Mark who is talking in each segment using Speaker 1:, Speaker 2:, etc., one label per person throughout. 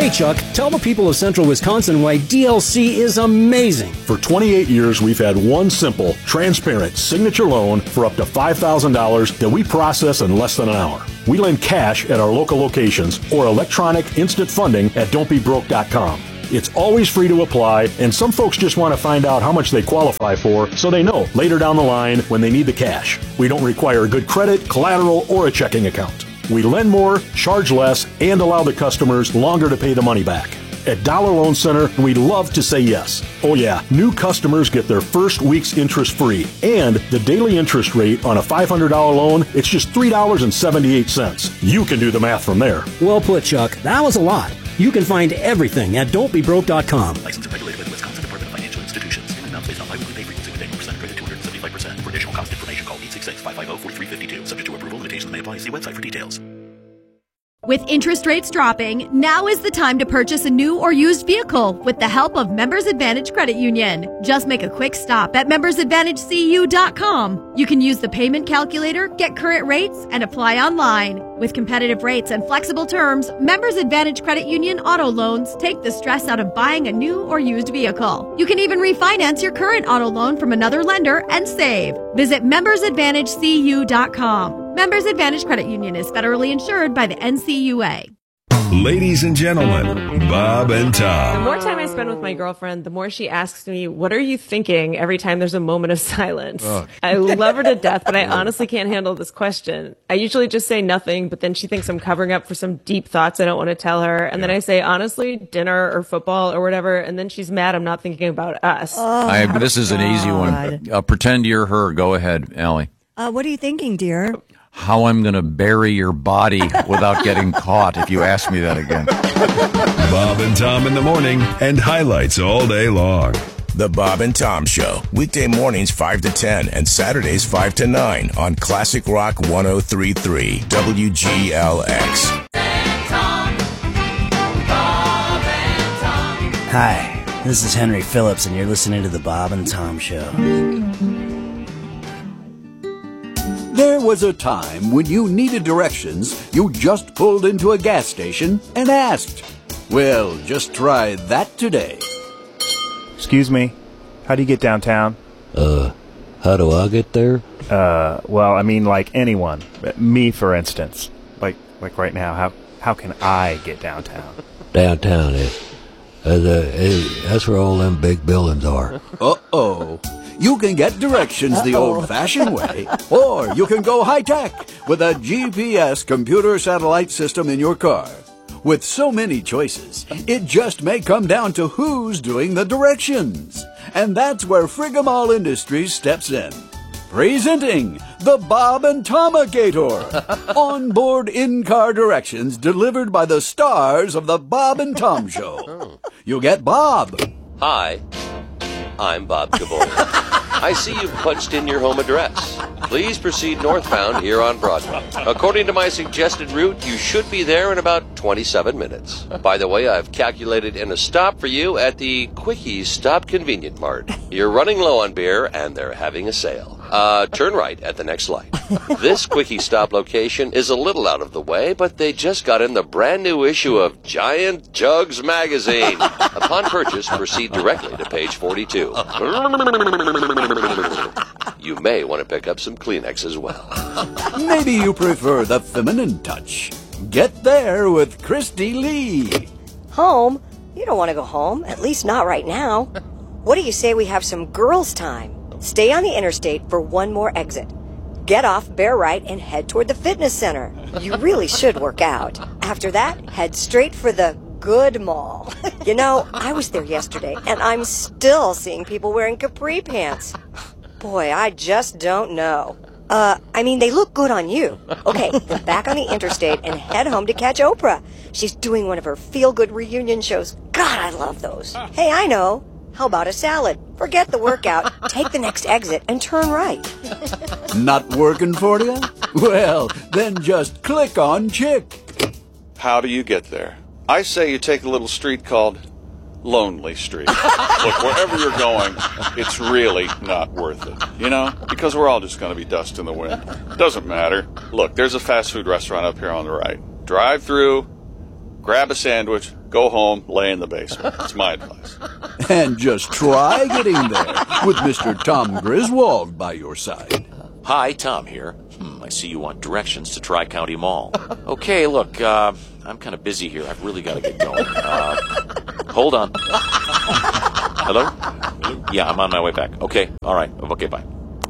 Speaker 1: Hey, Chuck, tell the people of Central Wisconsin why DLC is amazing.
Speaker 2: For 28 years, we've had one simple, transparent signature loan for up to $5,000 that we process in less than an hour. We lend cash at our local locations or electronic instant funding at don'tbebroke.com. It's always free to apply, and some folks just want to find out how much they qualify for so they know later down the line when they need the cash. We don't require good credit, collateral, or a checking account. We lend more, charge less, and allow the customers longer to pay the money back. At Dollar Loan Center, we love to say yes. Oh yeah, new customers get their first week's interest free. And the daily interest rate on a $500 loan, it's just $3.78. You can do the math from there.
Speaker 1: Well put, Chuck. That was a lot. You can find everything at don'tbebroke.com.
Speaker 3: Licensed and regulated by the Wisconsin Department of Financial Institutions. And amounts based on biweekly pay frequency with annual percent credit 275%. For additional cost information, call 866-550-4352. Subject to approval, limitations may apply. See website for details.
Speaker 4: With interest rates dropping, now is the time to purchase a new or used vehicle with the help of Members Advantage Credit Union. Just make a quick stop at membersadvantagecu.com. You can use the payment calculator, get current rates, and apply online. With competitive rates and flexible terms, Members Advantage Credit Union auto loans take the stress out of buying a new or used vehicle. You can even refinance your current auto loan from another lender and save. Visit membersadvantagecu.com. Members Advantage Credit Union is federally insured by the NCUA.
Speaker 5: Ladies and gentlemen, Bob and
Speaker 6: The
Speaker 5: Tom.
Speaker 6: more time I spend with my girlfriend, the more she asks me, what are you thinking every time there's a moment of silence? I love her to death, but I honestly can't handle this question. I usually just say nothing, but then she thinks I'm covering up for some deep thoughts I don't want to tell her. And then I say, honestly, dinner or football or whatever. And then she's mad I'm not thinking about us.
Speaker 7: This is an easy one. Pretend you're her. Go ahead, Allie.
Speaker 8: What are you thinking, dear?
Speaker 7: How I'm going to bury your body without getting caught if you ask me that again.
Speaker 5: Bob and Tom in the morning and highlights all day long.
Speaker 9: The Bob and Tom Show, weekday mornings 5 to 10 and Saturdays 5 to 9 on Classic Rock 103.3 WGLX.
Speaker 10: Hi, this is Henry Phillips, and you're listening to The Bob and Tom Show.
Speaker 11: There was a time when you needed directions, you just pulled into a gas station and asked. Well, just try that today.
Speaker 12: Excuse me, how do you get downtown?
Speaker 13: How do I get there?
Speaker 12: Well, I mean, like anyone. Me, for instance. Like right now, how can I get downtown?
Speaker 13: Downtown that's where all them big buildings are.
Speaker 11: Uh-oh. You can get directions the old-fashioned way, or you can go high-tech with a GPS computer satellite system in your car. With so many choices, it just may come down to who's doing the directions. And that's where Frigamall Industries steps in. Presenting the Bob and Tomicator. Onboard in-car directions delivered by the stars of the Bob and Tom Show. You get Bob.
Speaker 14: Hi, I'm Bob Gaboy. I see you've punched in your home address. Please proceed northbound here on Broadway. According to my suggested route, you should be there in about 27 minutes. By the way, I've calculated in a stop for you at the Quickie Stop Convenient Mart. You're running low on beer, and they're having a sale. Turn right at the next light. This Quickie Stop location is a little out of the way, but they just got in the brand new issue of Giant Jugs magazine. Upon purchase, proceed directly to page 42. You may want to pick up some Kleenex as well.
Speaker 11: Maybe you prefer the feminine touch. Get there with Christy Lee.
Speaker 15: Home? You don't want to go home, at least not right now. What do you say we have some girls' time? Stay on the interstate for one more exit. Get off, bear right, and head toward the fitness center. You really should work out. After that, head straight for the Good Mall. You know, I was there yesterday, and I'm still seeing people wearing capri pants. Boy, I just don't know. They look good on you. Okay, then back on the interstate and head home to catch Oprah. She's doing one of her feel-good reunion shows. God, I love those. Hey, I know. How about a salad? Forget the workout. Take the next exit and turn right.
Speaker 11: Not working for you? Well, then just click on Chick.
Speaker 16: How do you get there? I say you take a little street called Lonely Street. Look, wherever you're going, it's really not worth it, you know? Because we're all just going to be dust in the wind. Doesn't matter. Look, there's a fast food restaurant up here on the right. Drive through, grab a sandwich, go home, lay in the basement. It's my advice.
Speaker 11: And just try getting there with Mr. Tom Griswold by your side.
Speaker 17: Hi, Tom here. I see you want directions to Tri-County Mall. Okay, look, I'm kind of busy here. I've really got to get going. Hold on. Hello? Yeah, I'm on my way back. Okay, all right. Okay, bye.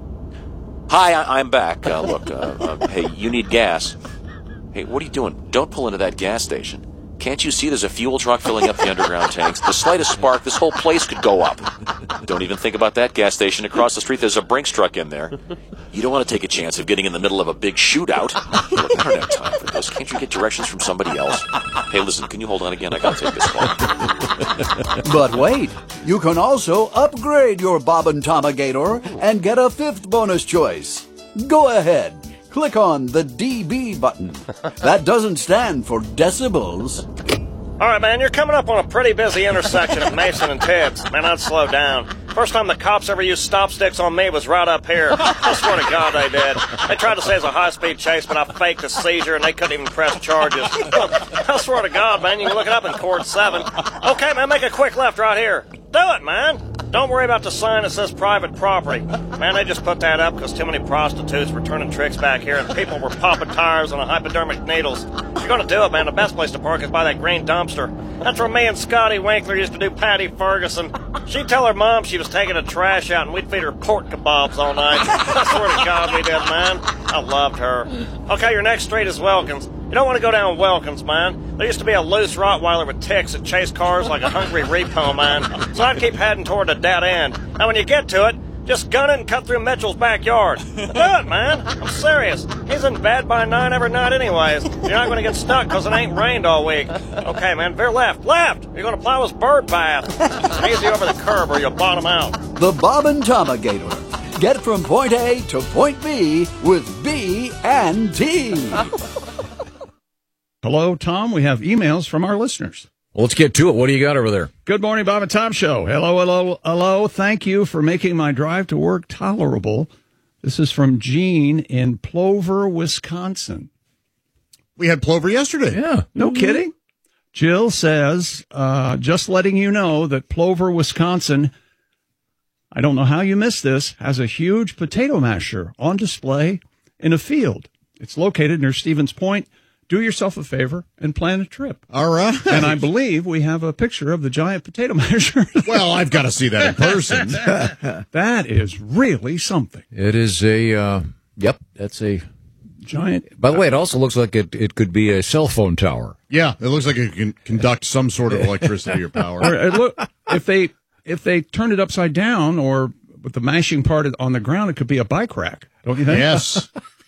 Speaker 17: Hi, I'm back. Look, hey, you need gas. Hey, what are you doing? Don't pull into that gas station. Can't you see there's a fuel truck filling up the underground tanks? The slightest spark, this whole place could go up. Don't even think about that gas station. Across the street, there's a Brinks truck in there. You don't want to take a chance of getting in the middle of a big shootout. Look, I don't have time for this. Can't you get directions from somebody else? Hey, listen, can you hold on again? I got to take this call.
Speaker 11: But wait, you can also upgrade your Bob and Tom Gator and get a 5th bonus choice. Go ahead. Click on the DB button. That doesn't stand for decibels.
Speaker 18: All right, man, you're coming up on a pretty busy intersection at Mason and Tibbs. Man, I'd slow down. First time the cops ever used stop sticks on me was right up here. I swear to God they did. They tried to say it's a high-speed chase, but I faked a seizure and they couldn't even press charges. I swear to God, man, you can look it up in Court 7. Okay, man, make a quick left right here. Do it, man. Don't worry about the sign that says private property. Man, they just put that up because too many prostitutes were turning tricks back here and people were popping tires on hypodermic needles. If you're going to do it, man, the best place to park is by that green dumpster. That's where me and Scotty Winkler used to do Patty Ferguson. She'd tell her mom she was taking the trash out and we'd feed her pork kebabs all night. I swear to God we did, man. I loved her. Okay, your next street is Wilkins. You don't want to go down Wilkins, man. There used to be a loose Rottweiler with ticks that chased cars like a hungry repo man. So I'd keep heading toward a dead end. Now when you get to it, just gun it and cut through Mitchell's backyard. Do it, man. I'm serious. He's in bed by 9 every night anyways. You're not going to get stuck because it ain't rained all week. Okay, man, veer left. Left! You're going to plow his bird path. Easy over the curb or you'll bottom out.
Speaker 11: The Bob and Tom Gator. Get from point A to point B with B and T.
Speaker 19: Hello, Tom. We have emails from our listeners.
Speaker 7: Well, let's get to it. What do you got over there?
Speaker 19: Good morning, Bob and Tom Show. Hello, hello, hello. Thank you for making my drive to work tolerable. This is from Gene in Plover, Wisconsin.
Speaker 20: We had Plover yesterday.
Speaker 19: Yeah. No kidding. Jill says, just letting you know that Plover, Wisconsin, I don't know how you missed this, has a huge potato masher on display in a field. It's located near Stevens Point. Do yourself a favor and plan a trip.
Speaker 20: All right.
Speaker 19: And I believe we have a picture of the giant potato masher.
Speaker 20: Well, I've got to see that in person.
Speaker 19: That is really something.
Speaker 7: It is a, that's a
Speaker 19: giant.
Speaker 7: By the way, it also looks like it could be a cell phone tower.
Speaker 20: Yeah, it looks like it can conduct some sort of electricity or power.
Speaker 19: Or if they turn it upside down or with the mashing part on the ground, it could be a bike rack. Don't you think?
Speaker 20: Yes.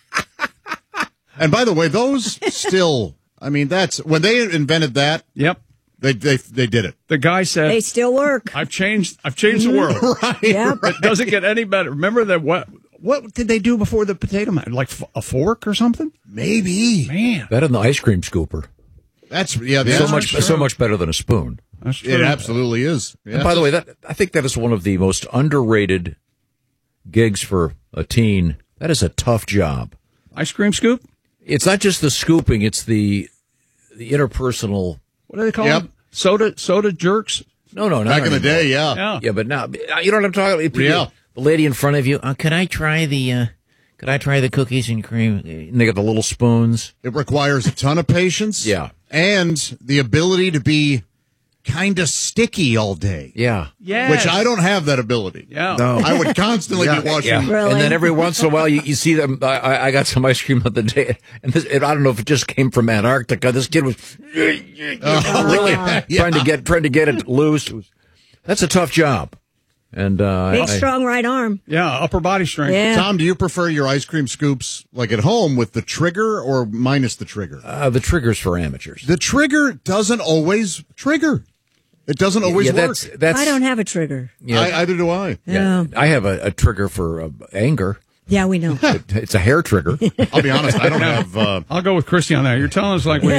Speaker 20: And by the way, those still, I mean, that's when they invented that.
Speaker 19: Yep.
Speaker 20: They did it.
Speaker 19: The guy said
Speaker 8: they still work.
Speaker 19: I've changed the world.
Speaker 20: Right.
Speaker 8: Yep.
Speaker 19: It doesn't get any better. Remember that what did they do before the potato masher? Like a fork or something?
Speaker 20: Maybe.
Speaker 19: Man.
Speaker 7: That and the ice cream scooper.
Speaker 20: That's
Speaker 7: so much better than a spoon.
Speaker 19: That's true.
Speaker 20: It absolutely is. Yeah.
Speaker 7: And by the way, I think that is one of the most underrated gigs for a teen. That is a tough job.
Speaker 19: Ice cream scoop?
Speaker 7: It's not just the scooping; it's the interpersonal.
Speaker 19: What do they call them? Soda jerks?
Speaker 7: No, not
Speaker 20: back in the day,
Speaker 7: yeah, but now you know what I'm talking about.
Speaker 20: Yeah,
Speaker 7: the lady in front of you. Could I try the cookies and cream? And they got the little spoons.
Speaker 20: It requires a ton of patience.
Speaker 7: Yeah,
Speaker 20: and the ability to be kind of sticky all day.
Speaker 7: Yeah.
Speaker 19: Yes.
Speaker 20: Which I don't have that ability.
Speaker 19: Yeah.
Speaker 20: No. I would constantly be washing.
Speaker 7: Yeah.
Speaker 8: Really?
Speaker 7: And then every once in a while you see them. I got some ice cream the other day, and I don't know if it just came from Antarctica. This kid was really trying to get it loose. That's a tough job. And
Speaker 8: big, strong right arm.
Speaker 19: Yeah, upper body strength.
Speaker 8: Yeah.
Speaker 20: Tom, do you prefer your ice cream scoops like at home with the trigger or minus the trigger?
Speaker 7: The trigger's for amateurs.
Speaker 20: The trigger doesn't always trigger. It doesn't always work.
Speaker 8: I don't have a trigger.
Speaker 20: Yeah. Either do I.
Speaker 7: Yeah. I have a trigger for anger.
Speaker 8: Yeah, we know.
Speaker 7: It's a hair trigger.
Speaker 20: I'll be honest, I don't have...
Speaker 19: I'll go with Christy on that. You're telling us like we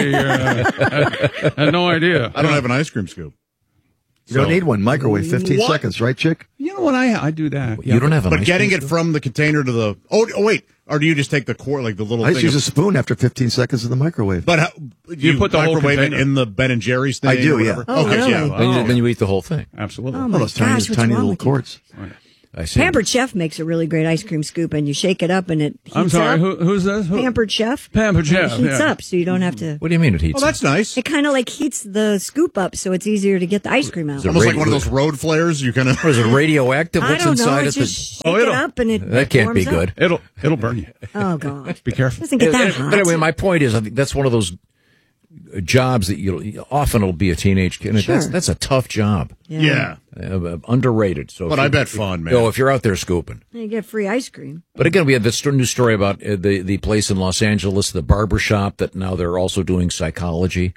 Speaker 19: had no idea.
Speaker 20: I don't have an ice cream scoop.
Speaker 21: You don't need one. Microwave 15 seconds, right, chick?
Speaker 19: You know what? I do that.
Speaker 7: You don't have an
Speaker 20: But
Speaker 7: ice
Speaker 20: getting
Speaker 7: cream
Speaker 20: it from the container to the... Oh, wait. Or do you just take the core, like the little
Speaker 21: I
Speaker 20: thing?
Speaker 21: just use a spoon after 15 seconds in the microwave.
Speaker 20: But how, you
Speaker 19: put the whole
Speaker 20: microwave it
Speaker 19: container
Speaker 20: in the Ben and Jerry's thing?
Speaker 21: I do,
Speaker 20: or
Speaker 21: yeah.
Speaker 20: whatever?
Speaker 8: Oh,
Speaker 20: okay,
Speaker 8: really?
Speaker 20: yeah.
Speaker 7: Then you eat the whole thing.
Speaker 19: Absolutely.
Speaker 8: Oh my
Speaker 21: those
Speaker 8: gosh, what's
Speaker 21: tiny
Speaker 8: wrong
Speaker 21: little
Speaker 8: with you?
Speaker 21: quarts.
Speaker 7: I see.
Speaker 8: Pampered Chef makes a really great ice cream scoop, and you shake it up, and it heats
Speaker 19: I'm sorry,
Speaker 8: up.
Speaker 19: who's this? Who?
Speaker 8: Pampered Chef.
Speaker 19: Pampered Chef,
Speaker 8: It heats
Speaker 19: yeah.
Speaker 8: up, so you don't have to.
Speaker 7: What do you mean it heats?
Speaker 20: Oh, that's nice.
Speaker 8: It kind of like heats the scoop up, so it's easier to get the ice cream out.
Speaker 20: Almost like one of those road flares. You kind of.
Speaker 7: Is it radioactive?
Speaker 8: I
Speaker 7: What's
Speaker 8: don't know.
Speaker 7: inside
Speaker 8: It's
Speaker 7: it?
Speaker 8: just shake it up, and it
Speaker 7: That can't be
Speaker 8: warms up.
Speaker 7: good.
Speaker 19: It'll burn you.
Speaker 8: Oh God!
Speaker 19: Be careful.
Speaker 8: Doesn't get that hot.
Speaker 7: But anyway, my point is, I think that's one of those jobs that you often it'll be a teenage kid.
Speaker 8: Sure.
Speaker 7: That's a tough job.
Speaker 20: Yeah.
Speaker 7: Underrated. So,
Speaker 20: But I bet fun, man.
Speaker 7: Oh, if you're out there scooping.
Speaker 8: You get free ice cream.
Speaker 7: But again, we had this new story about the place in Los Angeles, the barber shop, that now they're also doing psychology.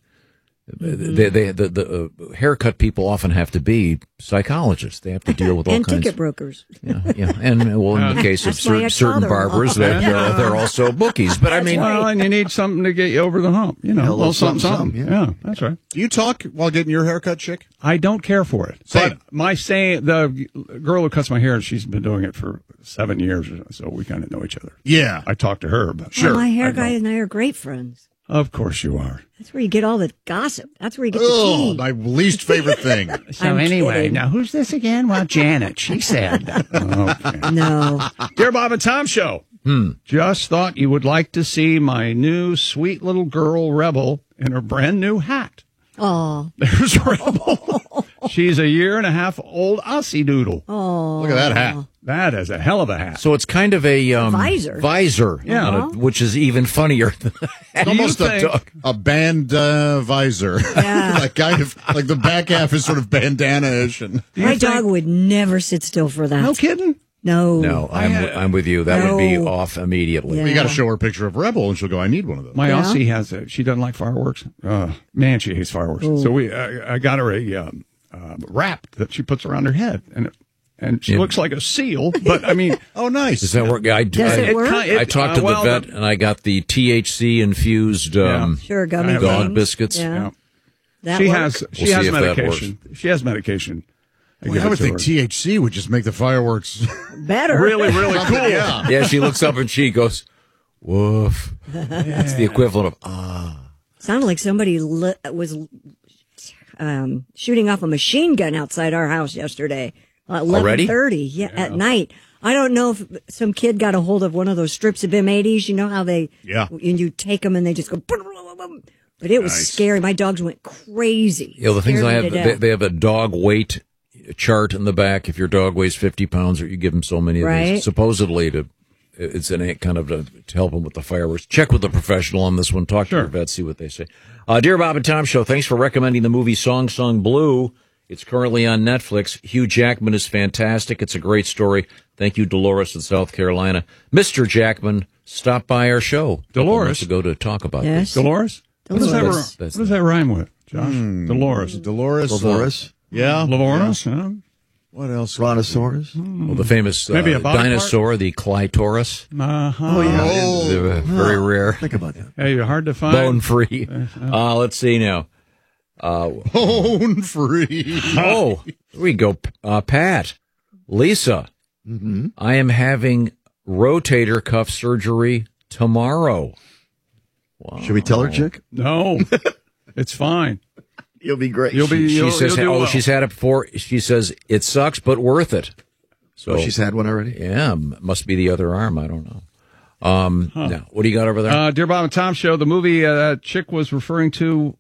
Speaker 7: The haircut people often have to be psychologists. They have to deal with all
Speaker 8: and
Speaker 7: kinds.
Speaker 8: ticket brokers.
Speaker 7: Yeah, and well, in the case of
Speaker 8: That's my
Speaker 7: certain barbers,
Speaker 8: ex-father-in-law.
Speaker 7: they're also bookies. But I mean,
Speaker 19: Well, and you need something to get you over the hump. You know,
Speaker 21: Yeah, a
Speaker 19: a
Speaker 21: little
Speaker 19: little something.
Speaker 21: something,
Speaker 19: Yeah, that's right.
Speaker 20: Do you talk while getting your haircut, chick?
Speaker 19: I don't care for it.
Speaker 20: Same.
Speaker 19: But my saying, the girl who cuts my hair, she's been doing it for 7 years, so we kind of know each other.
Speaker 20: Yeah.
Speaker 19: I talk to her, but
Speaker 8: Well, my hair guy and I are great friends.
Speaker 19: Of course you are.
Speaker 8: That's where you get all the gossip. That's where you get the
Speaker 20: Oh,
Speaker 8: tea.
Speaker 20: my least favorite thing.
Speaker 19: So
Speaker 8: I'm
Speaker 19: anyway,
Speaker 8: kidding.
Speaker 19: now who's this again? Well, Janet. She said. Okay.
Speaker 8: No.
Speaker 19: Dear Bob and Tom Show. Just thought you would like to see my new sweet little girl Rebel in her brand new hat.
Speaker 8: Oh.
Speaker 19: There's Rebel. She's a 1.5 year old Aussie doodle.
Speaker 8: Oh.
Speaker 20: Look at that hat.
Speaker 19: That is a hell of a hat.
Speaker 7: so it's kind of a
Speaker 8: visor.
Speaker 7: visor,
Speaker 19: Yeah.
Speaker 7: which is even funnier than
Speaker 20: Almost
Speaker 19: Do you think-
Speaker 20: a band visor.
Speaker 8: Yeah.
Speaker 20: Like kind of like the back half is sort of bandana-ish. And
Speaker 8: My dog would never sit still for that.
Speaker 19: No kidding?
Speaker 8: No.
Speaker 7: No, I'm with you. That would be
Speaker 8: No.
Speaker 7: off immediately.
Speaker 8: Yeah.
Speaker 20: you got to show her a picture of Rebel, and she'll go, "I need one of those."
Speaker 19: My
Speaker 8: Yeah.
Speaker 19: Aussie has it. She doesn't like fireworks. Man, she hates fireworks. So I got her a wrap that she puts around her head, and she looks like a seal. But I mean,
Speaker 20: Oh, nice.
Speaker 7: Does that work?
Speaker 8: Does it work?
Speaker 7: I talked to the vet, and I got the THC infused
Speaker 8: Sure, gummy
Speaker 7: dog
Speaker 8: things.
Speaker 7: biscuits.
Speaker 8: Yeah. That
Speaker 19: she
Speaker 8: work?
Speaker 19: has
Speaker 7: We'll see if that
Speaker 19: medication. She has medication.
Speaker 20: Well, I would think THC would just make the fireworks
Speaker 8: better.
Speaker 19: really, really cool.
Speaker 20: Yeah.
Speaker 7: Yeah, she looks up and she goes, "Woof." It's the equivalent of
Speaker 8: Sounded like somebody was shooting off a machine gun outside our house yesterday.
Speaker 7: Already?
Speaker 8: 11:30, at night. I don't know if some kid got a hold of one of those strips of M80s. You know how they, and you take them and they just go, boom, boom, boom. But it was scary. My dogs went crazy.
Speaker 7: You know, the things
Speaker 8: Scared
Speaker 7: I
Speaker 8: me to
Speaker 7: have,
Speaker 8: death.
Speaker 7: they have a dog weight chart in the back. If your dog weighs 50 pounds, or you give them so many of
Speaker 8: Right.
Speaker 7: these, supposedly it's an kind of to help them with the fireworks. Check with the professional on this one. Talk to your vet, see what they say. Dear Bob and Tom Show, thanks for recommending the movie Song Song Blue. It's currently on Netflix. Hugh Jackman is fantastic. It's a great story. Thank you, Dolores in South Carolina. Mr. Jackman stopped by our show
Speaker 19: Dolores
Speaker 7: to go to talk about
Speaker 8: Yes.
Speaker 7: this.
Speaker 19: Dolores? What does
Speaker 7: That's-
Speaker 19: that rhyme with, Josh? Dolores.
Speaker 21: Dolores.
Speaker 20: Yeah.
Speaker 19: Dolores? Yeah.
Speaker 20: What else?
Speaker 21: Brontosaurus.
Speaker 7: Well, the famous
Speaker 19: Maybe a body
Speaker 7: dinosaur, the Clitoris.
Speaker 19: Uh-huh.
Speaker 21: Oh, yeah.
Speaker 7: They're very rare.
Speaker 21: Think about that.
Speaker 19: Hey, you're hard to find.
Speaker 7: Bone free. Let's see now.
Speaker 20: Bone free.
Speaker 7: Oh, here we go. Pat, Lisa, I am having rotator cuff surgery tomorrow. Wow.
Speaker 21: Should we tell her, chick?
Speaker 19: No, it's fine.
Speaker 21: You'll be great.
Speaker 7: She says,
Speaker 19: do well.
Speaker 7: she's had it before. She says, it sucks, but worth it. So
Speaker 21: she's had one already?
Speaker 7: Yeah, must be the other arm. I don't know. Now, what do you got over there?
Speaker 19: Dear Bob and Tom Show, the movie that chick was referring to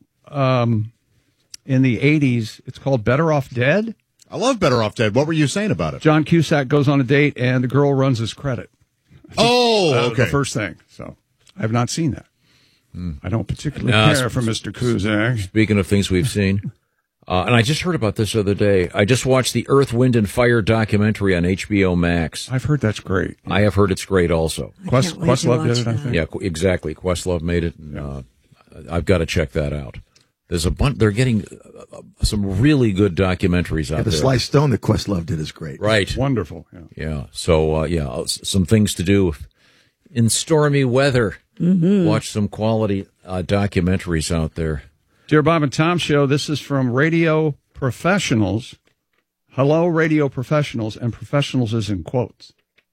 Speaker 19: in the 80s, it's called Better Off Dead.
Speaker 20: I love Better Off Dead. What were you saying about it?
Speaker 19: John Cusack goes on a date, and the girl runs his credit.
Speaker 20: Okay.
Speaker 19: The first thing. So I have not seen that. I don't particularly care for Mr. Cusack.
Speaker 7: Speaking of things we've seen, and I just heard about this the other day. I just watched the Earth, Wind, and Fire documentary on HBO Max.
Speaker 19: I've heard that's great.
Speaker 7: I have heard it's great also.
Speaker 19: Questlove did it, I think.
Speaker 7: Yeah, exactly. Questlove made it. And, I've got to check that out. There's a bunch. They're getting some really good documentaries out
Speaker 21: The
Speaker 7: there.
Speaker 21: Sly Stone that Questlove did is great.
Speaker 7: Right.
Speaker 19: Wonderful.
Speaker 7: Yeah. So, some things to do in stormy weather.
Speaker 8: Mm-hmm.
Speaker 7: Watch some quality documentaries out there.
Speaker 19: Dear Bob and Tom Show, this is from Radio Professionals. Hello, Radio Professionals, and professionals is in quotes.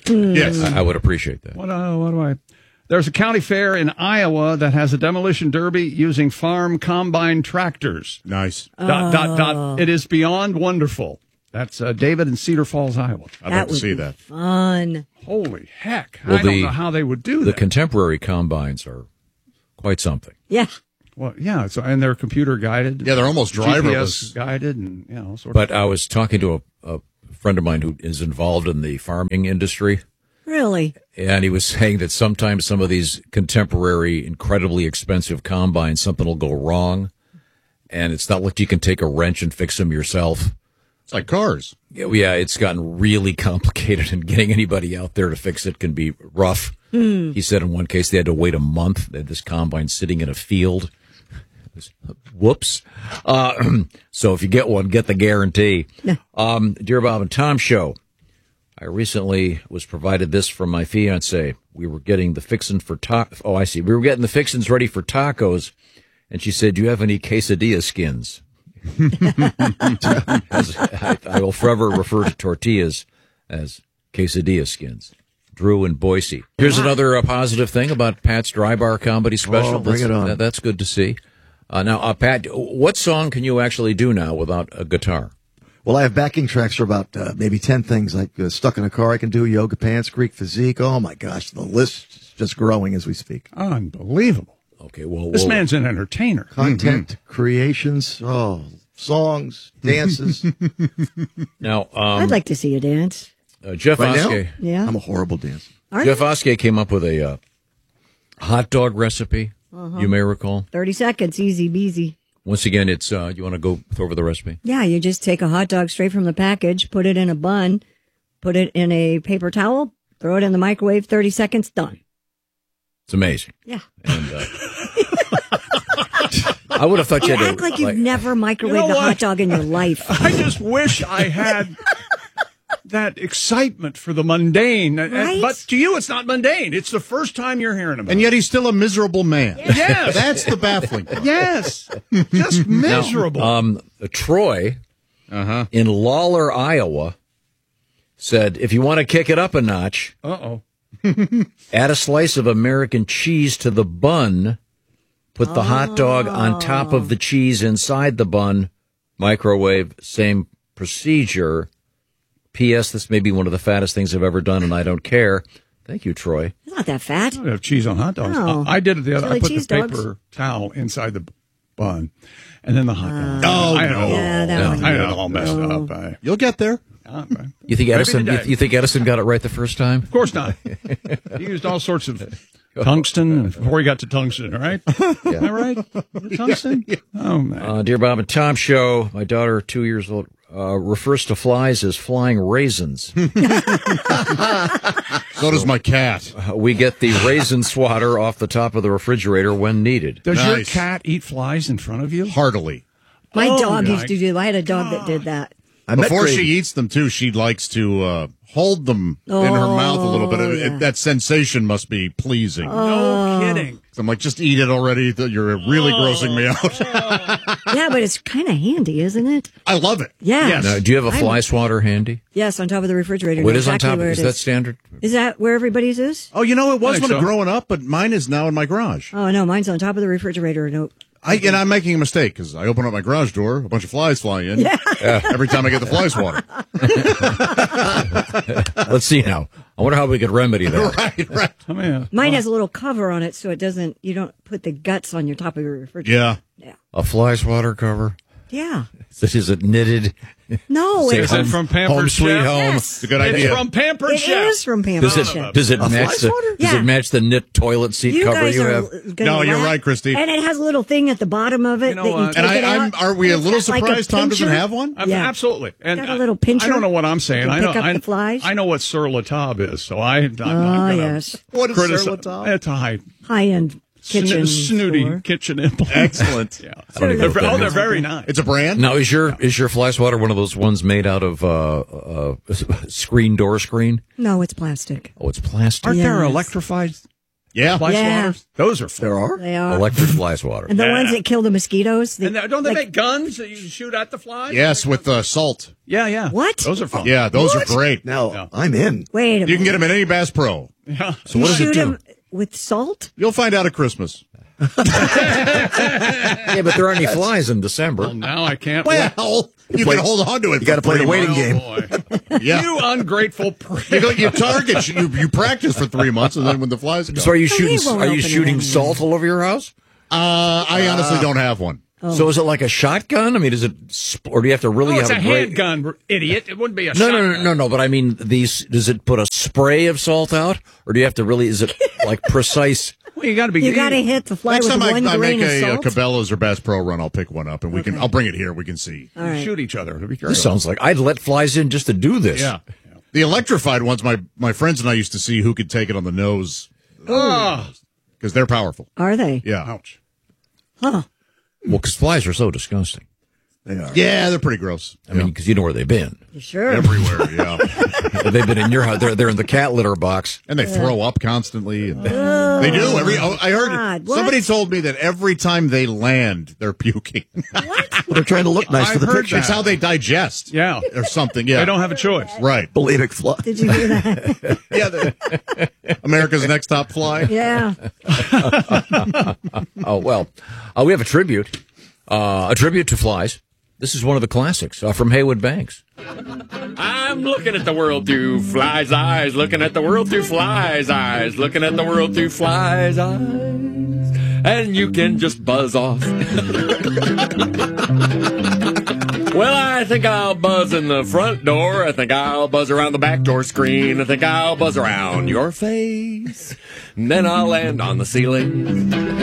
Speaker 19: Yes.
Speaker 7: I would appreciate that.
Speaker 19: What do I? There's a county fair in Iowa that has a demolition derby using farm combine tractors.
Speaker 20: Nice. ...
Speaker 19: It is beyond wonderful. That's David in Cedar Falls, Iowa.
Speaker 20: I'd like to see that.
Speaker 8: Fun.
Speaker 19: Holy heck.
Speaker 7: Well,
Speaker 19: I don't know how they would do
Speaker 7: the
Speaker 19: that.
Speaker 7: contemporary combines are quite something.
Speaker 8: Yeah.
Speaker 19: Well, yeah, and they're computer guided.
Speaker 20: Yeah, they're almost driverless.
Speaker 19: GPS guided and, all sorts
Speaker 7: But I was talking to a friend of mine who is involved in the farming industry.
Speaker 8: Really?
Speaker 7: And he was saying that sometimes some of these contemporary, incredibly expensive combines, something will go wrong. And it's not like you can take a wrench and fix them yourself.
Speaker 20: It's like cars.
Speaker 7: Yeah, it's gotten really complicated, and getting anybody out there to fix it can be rough. He said in one case they had to wait a month. They had this combine sitting in a field. Whoops. So if you get one, get the guarantee. Dear Bob and Tom Show, I recently was provided this from my fiance. We were getting the fixins for Oh, I see. We were getting the fixins ready for tacos, and she said, "Do you have any quesadilla skins?" I will forever refer to tortillas as quesadilla skins. Drew in Boise. Here's another positive thing about Pat's Dry Bar Comedy Special.
Speaker 21: Bring it on.
Speaker 7: That's good to see. Now, Pat, what song can you actually do now without a guitar?
Speaker 21: Well, I have backing tracks for about maybe 10 things, like Stuck in a Car I can do, Yoga Pants, Greek Physique. Oh, my gosh, the list is just growing as we speak.
Speaker 19: Unbelievable.
Speaker 7: Okay, well,
Speaker 19: this man's an entertainer.
Speaker 21: Content creations, songs, dances.
Speaker 7: Now,
Speaker 8: I'd like to see you dance.
Speaker 7: Jeff
Speaker 21: Right now?
Speaker 7: Oskey.
Speaker 8: Yeah.
Speaker 21: I'm a horrible dancer.
Speaker 7: Jeff Oskey came up with a hot dog recipe, you may recall.
Speaker 8: 30 seconds, easy beasy.
Speaker 7: Once again, it's you want to go over the recipe?
Speaker 8: Yeah, you just take a hot dog straight from the package, put it in a bun, put it in a paper towel, throw it in the microwave, 30 seconds, done.
Speaker 7: It's amazing.
Speaker 8: Yeah.
Speaker 7: And, I would have thought you had to
Speaker 8: act like you've never microwaved a hot dog in your life.
Speaker 19: I just wish I had that excitement for the mundane.
Speaker 8: Right?
Speaker 19: But to you, it's not mundane. It's the first time you're hearing about it.
Speaker 20: And yet he's still a miserable man.
Speaker 19: Yes.
Speaker 20: That's the baffling part.
Speaker 19: Yes. Just miserable.
Speaker 7: Now, Troy in Lawler, Iowa, said, if you want to kick it up a notch, add a slice of American cheese to the bun, put the hot dog on top of the cheese inside the bun, microwave, same procedure. P.S. This may be one of the fattest things I've ever done, and I don't care. Thank you, Troy.
Speaker 8: It's not that fat.
Speaker 19: I don't have cheese on hot dogs.
Speaker 8: No.
Speaker 19: I did it the other.
Speaker 8: Chili
Speaker 19: I put
Speaker 8: cheese
Speaker 19: the
Speaker 8: dogs.
Speaker 19: paper towel inside the bun, and then the hot dog.
Speaker 20: I
Speaker 19: had it all messed up.
Speaker 20: You'll get there.
Speaker 7: You think Edison? You think Edison got it right the first time?
Speaker 19: Of course not. He used all sorts of tungsten before he got to tungsten. Right? Am I right? Tungsten. Oh man.
Speaker 7: Dear Bob and Tom Show, my daughter, 2 years old, refers to flies as flying raisins.
Speaker 20: So does my cat.
Speaker 7: We get the raisin swatter off the top of the refrigerator when needed.
Speaker 19: Does your cat eat flies in front of you?
Speaker 20: Heartily.
Speaker 8: My dog used to do. I had a dog that did that.
Speaker 20: Before she eats them, too, she likes to hold them in her mouth a little bit. That sensation must be pleasing.
Speaker 19: No kidding.
Speaker 20: I'm like, just eat it already. You're really grossing me out.
Speaker 8: Yeah, but it's kind of handy, isn't it?
Speaker 20: I love it.
Speaker 8: Yeah.
Speaker 20: Yes.
Speaker 7: Now, do you have a fly swatter handy?
Speaker 8: Yes, on top of the refrigerator.
Speaker 7: What is
Speaker 8: exactly
Speaker 7: on top?
Speaker 8: where
Speaker 7: Is
Speaker 8: it
Speaker 7: that standard?
Speaker 8: Is that where everybody's is?
Speaker 20: Oh, you know, it was
Speaker 19: I think
Speaker 20: when
Speaker 19: so.
Speaker 20: growing up, but mine is now in my garage.
Speaker 8: Oh, no, mine's on top of the refrigerator. No.
Speaker 20: And I'm making a mistake because I open up my garage door, a bunch of flies fly in.
Speaker 8: Yeah.
Speaker 20: Every time I get the fly swatter.
Speaker 7: Let's see now. I wonder how we could remedy that.
Speaker 20: Right.
Speaker 19: I mean,
Speaker 8: Mine has a little cover on it so it doesn't, you don't put the guts on your top of your refrigerator.
Speaker 20: Yeah.
Speaker 7: A fly swatter cover?
Speaker 8: Yeah.
Speaker 7: Is it knitted?
Speaker 8: No,
Speaker 7: Say
Speaker 8: it's
Speaker 7: home,
Speaker 19: from Pampered
Speaker 7: Home Sweet
Speaker 19: Chef?
Speaker 7: Home.
Speaker 8: Yes.
Speaker 20: It's a good idea.
Speaker 19: It's from Pampered
Speaker 8: It
Speaker 19: Chef.
Speaker 8: is from Pampered Chef.
Speaker 7: Does it match the
Speaker 8: Yeah.
Speaker 7: match the knit toilet seat
Speaker 8: You
Speaker 7: cover
Speaker 8: guys
Speaker 7: you
Speaker 8: are
Speaker 7: have?
Speaker 8: gonna
Speaker 20: No, you're
Speaker 8: laugh.
Speaker 20: right, Christy.
Speaker 8: And it has a little thing at the bottom of it
Speaker 19: You know
Speaker 8: that you
Speaker 19: what?
Speaker 8: take
Speaker 20: And
Speaker 8: it out.
Speaker 20: are we a little
Speaker 8: It's got like
Speaker 20: surprised Tom doesn't
Speaker 8: pincher.
Speaker 20: have one?
Speaker 8: Yeah.
Speaker 19: Absolutely. And
Speaker 8: Got a little pincher.
Speaker 19: I don't know what I'm saying.
Speaker 8: You
Speaker 19: I
Speaker 8: can
Speaker 19: know.
Speaker 8: pick up the flies.
Speaker 19: I know what Sur La Table is, so I'm not gonna
Speaker 8: yes.
Speaker 20: What is
Speaker 19: criticize.
Speaker 20: Sur La Table?
Speaker 19: It's a
Speaker 8: High-end kitchen
Speaker 19: snooty
Speaker 8: store.
Speaker 19: kitchen implement.
Speaker 20: Excellent.
Speaker 19: Yeah.
Speaker 7: I don't even know what that
Speaker 19: They're
Speaker 7: means.
Speaker 19: very nice.
Speaker 20: It's a brand?
Speaker 7: Now, is your fly swatter one of those ones made out of door screen?
Speaker 8: No, it's plastic.
Speaker 7: Oh, it's plastic.
Speaker 19: Aren't there
Speaker 8: Yes.
Speaker 19: electrified
Speaker 20: Yeah.
Speaker 19: Fly
Speaker 8: Yeah.
Speaker 19: swatters? Those are fun.
Speaker 21: There are?
Speaker 8: They are.
Speaker 7: Electric fly swatter.
Speaker 8: And the ones that kill the mosquitoes.
Speaker 19: And don't they make guns that you can shoot at the flies?
Speaker 20: Yes, with salt.
Speaker 19: Yeah, yeah.
Speaker 8: What?
Speaker 19: Those are fun.
Speaker 20: Yeah, those are great.
Speaker 21: Now, I'm in.
Speaker 8: Wait a minute.
Speaker 20: You can get them at any Bass Pro.
Speaker 19: Yeah.
Speaker 7: So what does it
Speaker 8: Shoot
Speaker 7: do?
Speaker 8: 'em with salt?
Speaker 20: You'll find out at Christmas.
Speaker 7: Yeah, but there aren't any flies in December.
Speaker 19: Well, now I can't.
Speaker 20: Well, you can hold on to it.
Speaker 21: You got to play the waiting game.
Speaker 20: Yeah.
Speaker 19: You ungrateful prick.
Speaker 20: You target. You practice for 3 months, and then when the flies go.
Speaker 7: So are you
Speaker 8: he
Speaker 7: shooting?
Speaker 8: won't
Speaker 7: Are you
Speaker 8: open it
Speaker 7: shooting
Speaker 8: anyway.
Speaker 7: salt all over your house?
Speaker 20: I honestly don't have one.
Speaker 7: So is it like a shotgun? I mean, is it, or do you have to really
Speaker 19: it's
Speaker 7: have
Speaker 19: a
Speaker 7: great?
Speaker 19: handgun, idiot. It wouldn't be a
Speaker 7: No,
Speaker 19: shotgun.
Speaker 7: no. But I mean, does it put a spray of salt out, or do you have to really? Is it like precise?
Speaker 19: Well, you got to be.
Speaker 8: You got to hit the fly
Speaker 20: Next
Speaker 8: with
Speaker 20: time
Speaker 8: one
Speaker 20: I
Speaker 8: grain
Speaker 20: make
Speaker 8: of
Speaker 20: a
Speaker 8: salt.
Speaker 20: Cabela's or Bass Pro run, I'll pick one up, and I'll bring it here. We can see.
Speaker 8: All right.
Speaker 19: Shoot each other. It'll be great.
Speaker 7: This sounds like I'd let flies in just to do this.
Speaker 20: Yeah. The electrified ones, my friends and I used to see who could take it on the nose because they're powerful.
Speaker 8: Are they?
Speaker 20: Yeah.
Speaker 19: Ouch.
Speaker 8: Huh.
Speaker 7: Well, because flies are so disgusting.
Speaker 21: They are.
Speaker 20: Yeah, they're pretty gross.
Speaker 7: I mean, because you know where they've been.
Speaker 8: You sure?
Speaker 20: Everywhere, yeah.
Speaker 7: They've been in your house. They're in the cat litter box.
Speaker 20: And they throw up constantly. And they do. I heard
Speaker 8: God, what?
Speaker 20: somebody told me that every time they land, they're puking.
Speaker 21: Well, they're trying to look nice for the
Speaker 19: heard
Speaker 21: picture.
Speaker 20: It's how they digest.
Speaker 19: Yeah.
Speaker 20: Or something, yeah.
Speaker 19: They don't have a choice.
Speaker 20: Right.
Speaker 21: Bulimic fly.
Speaker 8: Did you hear that?
Speaker 20: Yeah. America's Next Top Fly.
Speaker 8: Yeah.
Speaker 7: Oh, well, we have a tribute to flies. This is one of the classics from Haywood Banks.
Speaker 2: I'm looking at the world through flies' eyes, looking at the world through flies' eyes, looking at the world through flies' eyes, and you can just buzz off. Well, I think I'll buzz in the front door. I think I'll buzz around the back door screen. I think I'll buzz around your face. And then I'll land on the ceiling.